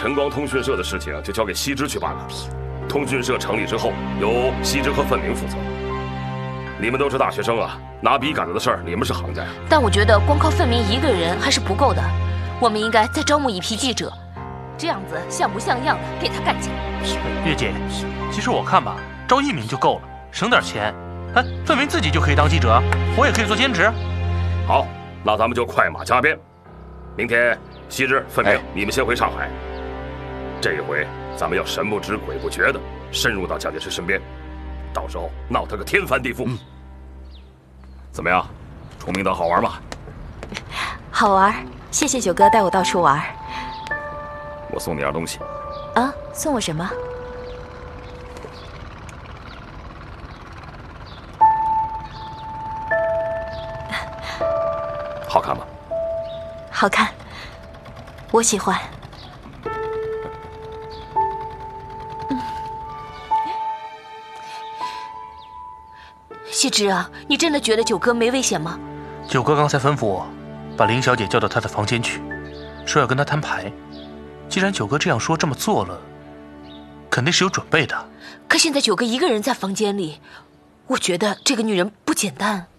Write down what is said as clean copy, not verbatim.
晨光通讯社的事情就交给西之去办了。通讯社成立之后，由西之和范明负责。你们都是大学生啊，拿笔杆子的事儿，你们是行家呀。 但我觉得光靠范明一个人还是不够的，我们应该再招募一批记者，这样子像不像样的给他干起来。 月姐，其实我看吧，招1名就够了，省点钱。哎，范明自己就可以当记者，我也可以做兼职。 好，那咱们就快马加鞭。明天，西之、范明，你们先回上海。这一回，咱们要神不知鬼不觉的深入到蒋介石身边，到时候闹他个天翻地覆。怎么样，崇明岛好玩吗？ 好玩，谢谢九哥带我到处玩。 我送你点东西。 啊，送我什么？ 好看吗？ 好看，我喜欢。西之啊，你真的觉得九哥没危险吗？ 九哥刚才吩咐我，把林小姐叫到他的房间去，说要跟他摊牌。既然九哥这样说这么做了，肯定是有准备的。 可现在九哥一个人在房间里，我觉得这个女人不简单。